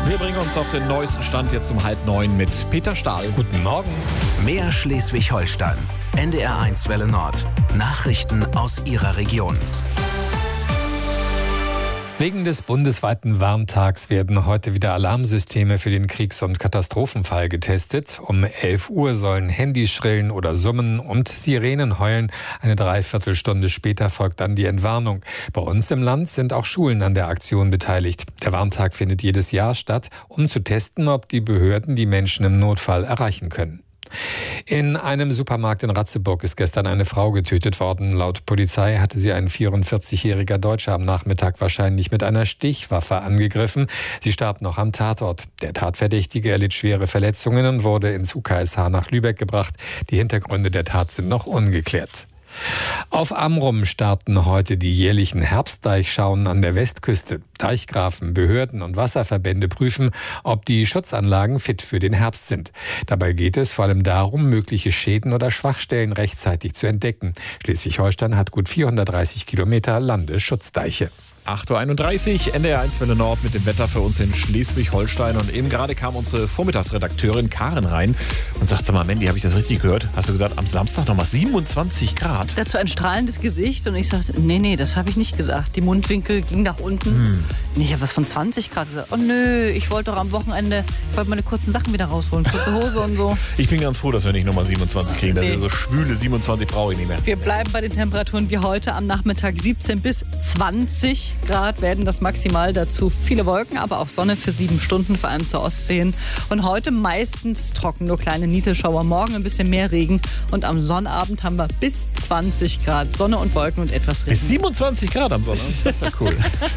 Wir bringen uns auf den neuesten Stand jetzt um 8:30 mit Peter Stahl. Guten Morgen. Mehr Schleswig-Holstein. NDR1 Welle Nord. Nachrichten aus Ihrer Region. Wegen des bundesweiten Warntags werden heute wieder Alarmsysteme für den Kriegs- und Katastrophenfall getestet. Um 11 Uhr sollen Handys schrillen oder summen und Sirenen heulen. Eine Dreiviertelstunde später folgt dann die Entwarnung. Bei uns im Land sind auch Schulen an der Aktion beteiligt. Der Warntag findet jedes Jahr statt, um zu testen, ob die Behörden die Menschen im Notfall erreichen können. In einem Supermarkt in Ratzeburg ist gestern eine Frau getötet worden. Laut Polizei hatte sie ein 44-jähriger Deutscher am Nachmittag wahrscheinlich mit einer Stichwaffe angegriffen. Sie starb noch am Tatort. Der Tatverdächtige erlitt schwere Verletzungen und wurde ins UKSH nach Lübeck gebracht. Die Hintergründe der Tat sind noch ungeklärt. Auf Amrum starten heute die jährlichen Herbstdeichschauen an der Westküste. Deichgrafen, Behörden und Wasserverbände prüfen, ob die Schutzanlagen fit für den Herbst sind. Dabei geht es vor allem darum, mögliche Schäden oder Schwachstellen rechtzeitig zu entdecken. Schleswig-Holstein hat gut 430 Kilometer Landesschutzdeiche. 8:31 Uhr, NDR1 Welle Nord mit dem Wetter für uns in Schleswig-Holstein. Und eben gerade kam unsere Vormittagsredakteurin Karen rein und sagt, sag mal, Mandy, habe ich das richtig gehört? Hast du gesagt, am Samstag nochmal 27 Grad? Dazu ein strahlendes Gesicht und ich sagte, nee, das habe ich nicht gesagt. Die Mundwinkel gingen nach unten. Nee, ich habe was von 20 Grad gesagt. Oh nö, ich wollte doch am Wochenende, meine kurzen Sachen wieder rausholen, kurze Hose und so. Ich bin ganz froh, dass wir nicht nochmal 27 kriegen. Nee. So schwüle 27 brauche ich nicht mehr. Wir bleiben bei den Temperaturen wie heute am Nachmittag. 17 bis 20 Grad werden das maximal. Dazu viele Wolken, aber auch Sonne für 7 Stunden, vor allem zur Ostsee hin. Und heute meistens trocken, nur kleine Nieselschauer. Morgen ein bisschen mehr Regen. Und am Sonnabend haben wir bis 20 Grad Sonne und Wolken und etwas Regen. Bis 27 Grad am Sonntag. Das ist ja cool.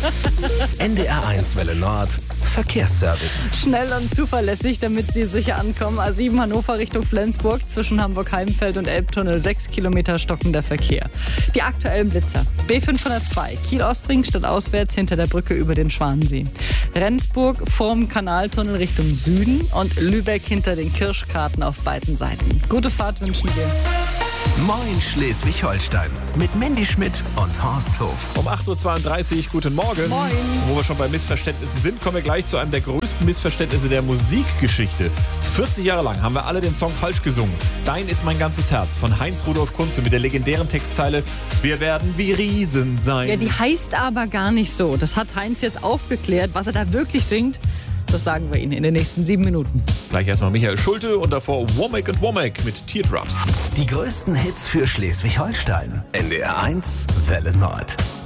NDR1 Welle Nord. Verkehrsservice. Schnell und zuverlässig, damit Sie sicher ankommen. A7 Hannover Richtung Flensburg, zwischen Hamburg-Heimfeld und Elbtunnel 6 Kilometer stockender Verkehr. Die aktuellen Blitzer. B502 Kiel-Ostring statt auswärts hinter der Brücke über den Schwansee. Rendsburg vorm Kanaltunnel Richtung Süden und Lübeck hinter den Kirschkarten auf beiden Seiten. Gute Fahrt wünschen wir. Moin Schleswig-Holstein. Mit Mandy Schmidt und Horst Hof. Um 8:32 Uhr, guten Morgen. Moin. Wo wir schon bei Missverständnissen sind, kommen wir gleich zu einem der größten Missverständnisse der Musikgeschichte. 40 Jahre lang haben wir alle den Song falsch gesungen. Dein ist mein ganzes Herz von Heinz Rudolf Kunze mit der legendären Textzeile Wir werden wie Riesen sein. Ja, die heißt aber gar nicht so. Das hat Heinz jetzt aufgeklärt, was er da wirklich singt. Das sagen wir Ihnen in den nächsten 7 Minuten. Gleich erstmal Michael Schulte und davor Womack and Womack mit Teardrops. Die größten Hits für Schleswig-Holstein. NDR1 Welle Nord.